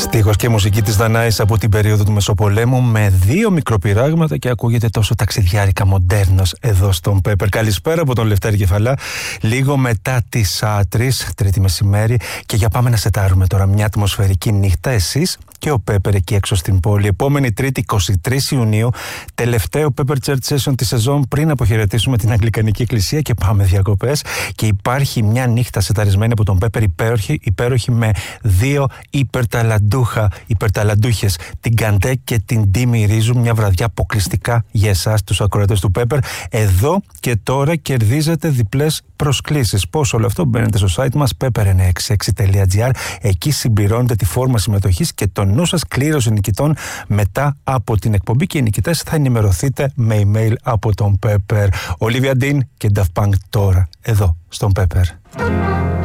Στίχος και μουσική της Δανάης από την περίοδο του Μεσοπολέμου με 2 μικροπυράγματα και ακούγεται τόσο ταξιδιάρικα μοντέρνος εδώ στον Πέπερ. Καλησπέρα από τον Λευτέρη Κεφαλά, λίγο μετά τις 3, Τρίτη μεσημέρι, και για πάμε να σετάρουμε τώρα μια ατμοσφαιρική νύχτα εσείς και ο Πέπερ εκεί έξω στην πόλη. Επόμενη Τρίτη 23 Ιουνίου, τελευταίο Pepper Church Session τη σεζόν πριν αποχαιρετήσουμε την Αγγλικανική Εκκλησία και πάμε διακοπές. Και υπάρχει μια νύχτα σεταρισμένη από τον Πέπερ υπέροχη με 2 υπερταλαντούχες, την Καντέ και την Ντίμη Ρίζου. Μια βραδιά αποκλειστικά για εσάς τους ακροατές του Πέπερ. Εδώ και τώρα κερδίζετε διπλές προσκλήσεις. Πώς όλο αυτό? Μπαίνετε στο site μας pepper966.gr, εκεί συμπληρώνετε τη φόρμα συμμετοχής και το νου σας κλήρωση νικητών μετά από την εκπομπή, και οι νικητές θα ενημερωθείτε με email από τον Πέπερ. Olivia Dean και Daft Punk τώρα εδώ στον Πέπερ.